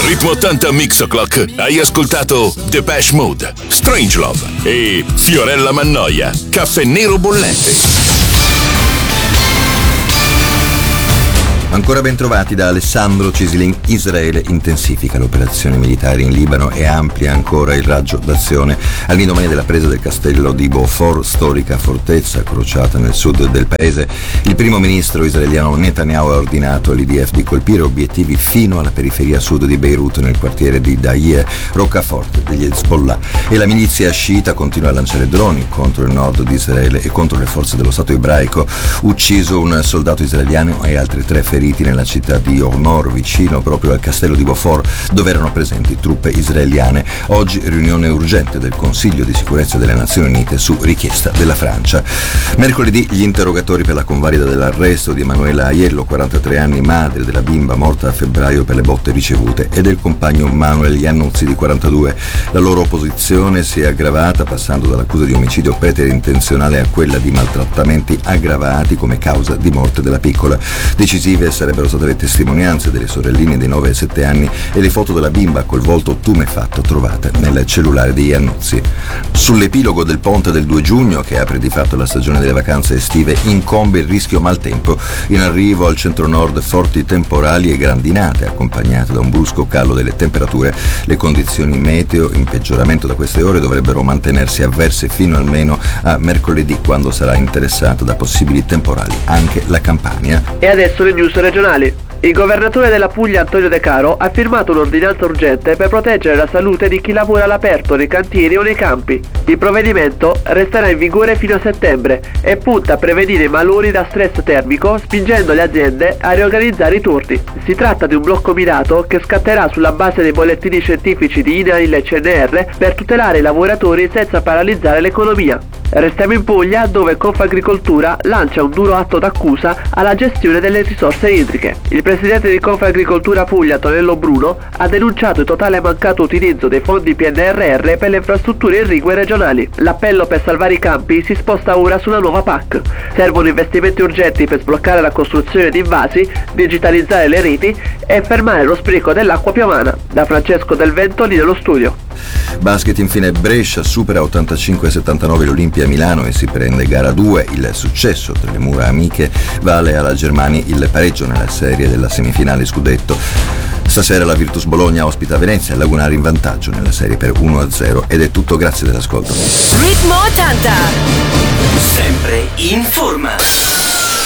Ritmo 80 Mix O'Clock. Hai ascoltato Depeche Mode, Strangelove e Fiorella Mannoia, Caffè Nero Bollente. Ancora ben trovati da Alessandro Cislin. Israele intensifica le operazioni militari in Libano e amplia ancora il raggio d'azione all'indomani della presa del castello di Beaufort, storica fortezza crociata nel sud del paese. Il primo ministro israeliano Netanyahu ha ordinato all'IDF di colpire obiettivi fino alla periferia sud di Beirut, nel quartiere di Dahieh, roccaforte degli Hezbollah, e la milizia sciita continua a lanciare droni contro il nord di Israele e contro le forze dello Stato ebraico. Ucciso un soldato israeliano e altri 3 feriti nella città di Ornor, vicino proprio al castello di Beaufort, dove erano presenti truppe israeliane. Oggi riunione urgente del Consiglio di sicurezza delle Nazioni Unite su richiesta della Francia. Mercoledì gli interrogatori per la convalida dell'arresto di Emanuela Aiello, 43 anni, madre della bimba morta a febbraio per le botte ricevute, e del compagno Manuel Iannuzzi di 42. La loro opposizione si è aggravata, passando dall'accusa di omicidio preterintenzionale a quella di maltrattamenti aggravati come causa di morte della piccola. Decisive sarebbero state le testimonianze delle sorelline dei 9 e 7 anni e le foto della bimba col volto tumefatto trovate nel cellulare di Iannuzzi. Sull'epilogo del ponte del 2 giugno, che apre di fatto la stagione delle vacanze estive, incombe il rischio maltempo. In arrivo al centro-nord forti temporali e grandinate, accompagnate da un brusco calo delle temperature. Le condizioni meteo, in peggioramento da queste ore, dovrebbero mantenersi avverse fino almeno a mercoledì, quando sarà interessata da possibili temporali anche la Campania. E adesso le news regionali. Il governatore della Puglia Antonio De Caro ha firmato un'ordinanza urgente per proteggere la salute di chi lavora all'aperto nei cantieri o nei campi. Il provvedimento resterà in vigore fino a settembre e punta a prevenire i malori da stress termico, spingendo le aziende a riorganizzare i turni. Si tratta di un blocco mirato che scatterà sulla base dei bollettini scientifici di INAIL e CNR per tutelare i lavoratori senza paralizzare l'economia. Restiamo in Puglia, dove Confagricoltura lancia un duro atto d'accusa alla gestione delle risorse idriche. Il presidente di Confagricoltura Puglia, Tonello Bruno, ha denunciato il totale mancato utilizzo dei fondi PNRR per le infrastrutture irrigue regionali. L'appello per salvare i campi si sposta ora sulla nuova PAC. Servono investimenti urgenti per sbloccare la costruzione di invasi, digitalizzare le reti e fermare lo spreco dell'acqua piovana. Da Francesco Del Vento, lì nello studio. Basket, infine, Brescia supera 85-79 l'Olimpia Milano e si prende gara 2. Il successo tra le mura amiche vale alla Germania il pareggio nella serie della semifinale scudetto. Stasera la Virtus Bologna ospita Venezia e Lagunari in vantaggio nella serie per 1-0. Ed è tutto, grazie dell'ascolto. Ritmo 80, sempre in forma.